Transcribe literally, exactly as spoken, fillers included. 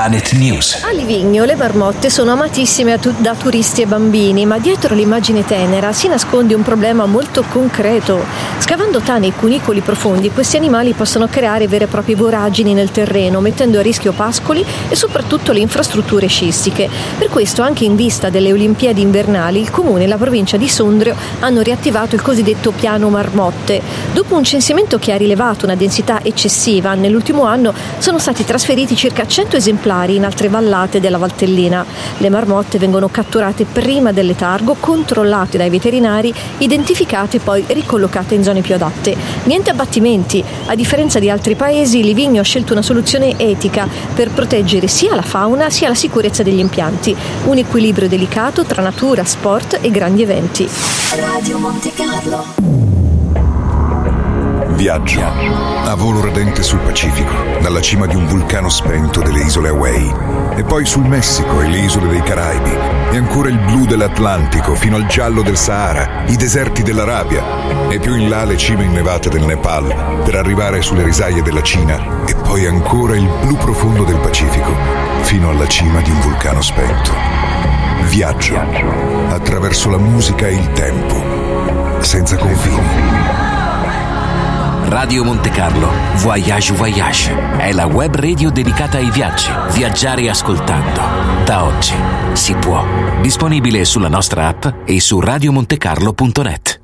Planet News. A Livigno le marmotte sono amatissime da turisti e bambini, ma dietro l'immagine tenera si nasconde un problema molto concreto. Scavando tane e cunicoli profondi, questi animali possono creare vere e proprie voragini nel terreno, mettendo a rischio pascoli e soprattutto le infrastrutture sciistiche. Per questo, anche in vista delle Olimpiadi invernali, il Comune e la provincia di Sondrio hanno riattivato il cosiddetto piano marmotte. Dopo un censimento che ha rilevato una densità eccessiva, nell'ultimo anno sono stati trasferiti circa cento esemplari in altre vallate della Valtellina. Le marmotte vengono catturate prima del letargo, controllate dai veterinari, identificate e poi ricollocate in zone più adatte. Niente abbattimenti. A differenza di altri paesi, Livigno ha scelto una soluzione etica per proteggere sia la fauna sia la sicurezza degli impianti. Un equilibrio delicato tra natura, sport e grandi eventi. Radio Monte Carlo. Viaggio a volo radente sul Pacifico, dalla cima di un vulcano spento delle isole Hawaii, e poi sul Messico e le isole dei Caraibi, e ancora il blu dell'Atlantico fino al giallo del Sahara, i deserti dell'Arabia, e più in là le cime innevate del Nepal, per arrivare sulle risaie della Cina, e poi ancora il blu profondo del Pacifico, fino alla cima di un vulcano spento. Viaggio attraverso la musica e il tempo, senza confini. Radio Monte Carlo Voyage Voyage è la web radio dedicata ai viaggi. Viaggiare ascoltando. Da oggi si può. Disponibile sulla nostra app e su radiomontecarlo punto net.